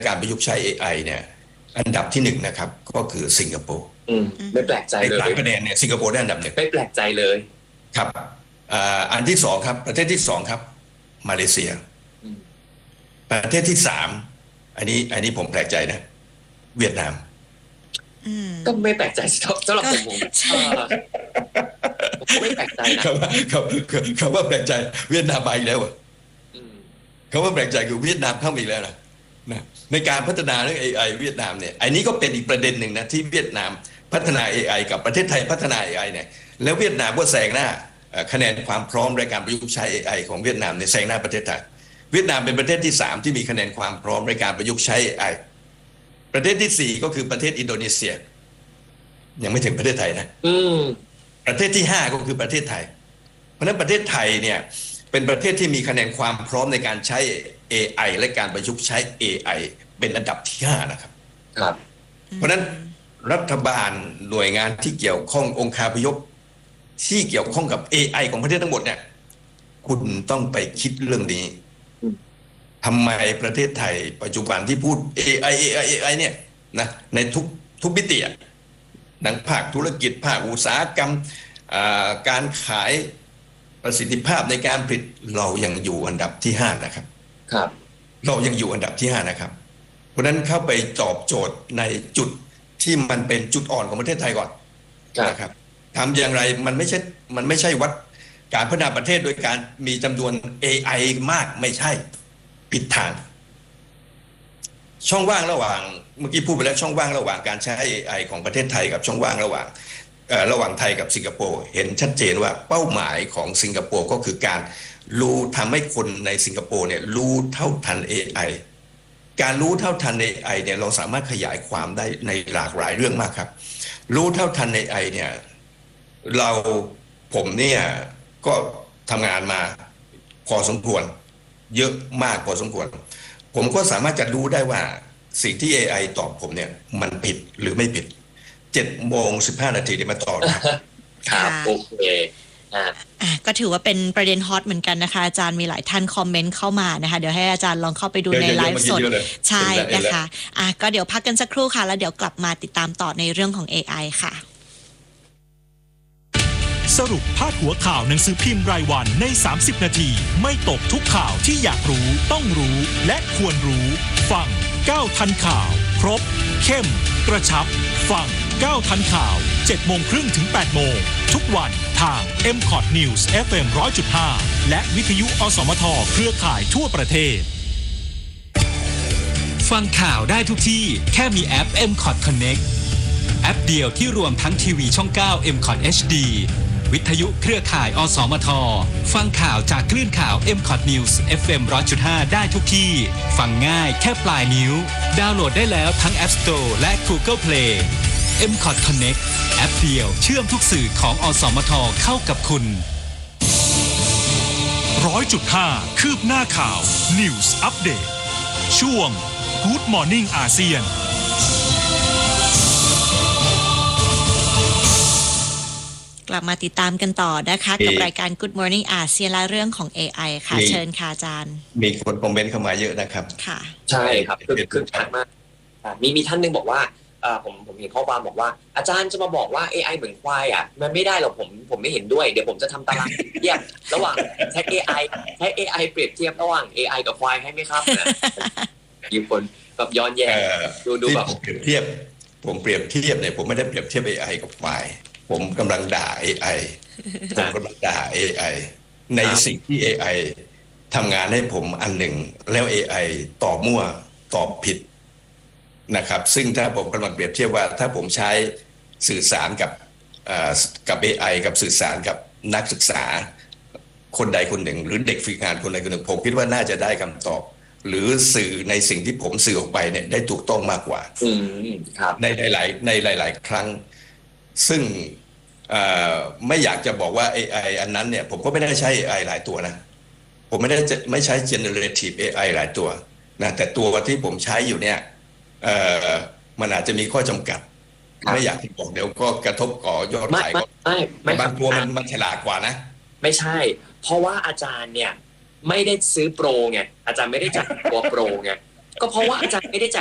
การประยุกต์ใช้ AI เนี่ยอันดับที่1นะครับก็คือสิงคโปร์ไม่แปลกใจเลยคะแนนเนี่ยสิงคโปร์ได้อันดับ1 ไม่แปลกใจเลยครับอันที่2ครับประเทศที่2ครับมาเลเซียประเทศที่3อันนี้ผมแปลกใจนะเวียดนามก็ไม่แปลกใจสำหรับผมไม่แปลกใจนะคำว่าแปลกใจเวียดนามไปแล้วคำว่าแปลกใจคือเวียดนามเข้ามาอีกแล้วนะในการพัฒนาเรื่อง AI เวียดนามเนี่ยอันนี้ก็เป็นอีกประเด็นหนึ่งนะที่เวียดนามพัฒนา AI กับประเทศไทยพัฒนา AI เนี่ยแล้วเวียดนามก็แซงหน้าคะแนนความพร้อมในการประยุกต์ใช้ AI ของเวียดนามในแซงหน้าประเทศไทยเวียดนามเป็นประเทศที่3ที่มีคะแนนความพร้อมในการประยุกต์ใช้ AI ประเทศที่4ก็คือประเทศอินโดนีเซียยังไม่ถึงประเทศไทยนะประเทศที่5ก็คือประเทศไทยเพราะฉะนั้นประเทศไทยเนี่ยเป็นประเทศที่มีคะแนนความพร้อมในการใช้ AI และการประยุกต์ใช้ AI เป็นอันดับที่5นะครับครับเพราะฉะนั้นรัฐบาลหน่วยงานที่เกี่ยวข้ององค์คาพยพที่เกี่ยวข้องกับ AI ของประเทศทั้งหมดเนี่ยคุณต้องไปคิดเรื่องนี้ทำไมประเทศไทยปัจจุบันที่พูด AI เนี่ยนะในทุกมิติทั้งภาคธุรกิจภาคอุตสาหกรรมการขายประสิทธิภาพในการผลิตเรายังอยู่อันดับที่5นะครับครับเรายังอยู่อันดับที่5นะครับเพราะนั้นเข้าไปตอบโจทย์ในจุดที่มันเป็นจุดอ่อนของประเทศไทยก่อนนะครับทำอย่างไรมันไม่ใช่วัดการพัฒนาประเทศโดยการมีจำนวน AI มากไม่ใช่ผิดทางช่องว่างระหว่างเมื่อกี้พูดไปแล้วช่องว่างระหว่างการใช้ AI ของประเทศไทยกับช่องว่างระหว่างไทยกับสิงคโปร์เห็นชัดเจนว่าเป้าหมายของสิงคโปร์ก็คือการรู้ทำให้คนในสิงคโปร์เนี่ยรู้เท่าทัน AI การรู้เท่าทัน AI เนี่ยเราสามารถขยายความได้ในหลากหลายเรื่องมากครับรู้เท่าทัน AI เนี่ยผมเนี่ยก็ทำงานมาพอสมควรเยอะมากพอสมควรผมก็สามารถจะรู้ได้ว่าสิ่งที่ AI ตอบผมเนี่ยมันผิดหรือไม่ผิด7:15 เนี่ยมาตอบครับโอเคก็ถือว่าเป็นประเด็นฮอตเหมือนกันนะคะอาจารย์มีหลายท่านคอมเมนต์เข้ามานะคะเดี๋ยวให้อาจารย์ลองเข้าไปดูในไลฟ์สดใช่นะคะก็เดี๋ยวพักกันสักครู่ค่ะแล้วเดี๋ยวกลับมาติดตามต่อในเรื่องของ AI ค่ะสรุปพาดหัวข่าวหนังสือพิมพ์รายวันใน30นาทีไม่ตกทุกข่าวที่อยากรู้ต้องรู้และควรรู้ฟัง9ทันข่าวครบเข้มกระชับฟัง9ทันข่าว7:30 ถึง 8:00 ทุกวันทาง MCOT News FM 100.5 และวิทยุอสมทเครือข่ายทั่วประเทศฟังข่าวได้ทุกที่แค่มีแอป MCOT Connect แอปเดียวที่รวมทั้งทีวีช่อง9 MCOT HD วิทยุเครือข่ายอสมทฟังข่าวจากคลื่นข่าว MCOT News FM 100.5 ได้ทุกที่ฟังง่ายแค่ปลายนิ้วดาวน์โหลดได้แล้วทั้ง App Store และ Google Play MCOT Connect แอปเดียวเชื่อมทุกสื่อของอสมทเข้ากับคุณ 100.5 คืบหน้าข่าว News Update ช่วง Good Morning อาเซียนกลับมาติดตามกันต่อนะคะกับรายการ Good Morning อาเซียนและเรื่องของ AI ค่ะเชิญค่ะอาจารย์มีคนคอมเมนต์เข้ามาเยอะนะครับค่ะใช่ครับคือทักมากมีท่านนึงบอกว่าผมเห็นข้อความบอกว่าอาจารย์จะมาบอกว่า AI เหมือนควายมันไม่ได้หรอกผมไม่เห็นด้วยเดี๋ยวผมจะทำตารางเทียบระหว่างใช้ AI เปรียบเทียบระหว่าง AI กับควายให้ไหมครับมีคนแบบย้อนแย้งดูแบบผมเปรียบเทียบเนี่ยผมไม่ได้เปรียบเทียบ AI กับควายผมกำลังด่า AI ผมกำลังด่า AI ในสิ่งที่ AI ทำงานให้ผมอันหนึ่งแล้ว AI ตอบมั่วตอบผิดนะครับซึ่งถ้าผมกำลังเปรียบเทียบว่าถ้าผมใช้สื่อสารกับ AI กับสื่อสารกับนักศึกษาคนใดคนหนึ่งหรือเด็กฝึกงานคนใดคนหนึ่งผมคิดว่าน่าจะได้คำตอบหรือสื่อในสิ่งที่ผมสื่อออกไปเนี่ยได้ถูกต้องมากกว่าในหลายครั้งซึ่งไม่อยากจะบอกว่า AI อันนั้นเนี่ยผมก็ไม่ได้ใช้ AI หลายตัวนะผมไม่ใช้ generative AI หลายตัวนะแต่ตัวที่ผมใช้อยู่เนี่ยมันอาจจะมีข้อจำกัดไม่อยากที่บอกเดี๋ยวก็กระทบก่อยอดขายไม่บางตัวมันฉลาดกว่านะไม่ใช่เพราะว่าอาจารย์เนี่ยไม่ได้ซื้อโปรไงอาจารย์ไม่ได้จัดตัวโปรไงก็เพราะว่าอาจารย์ไม่ได้แจ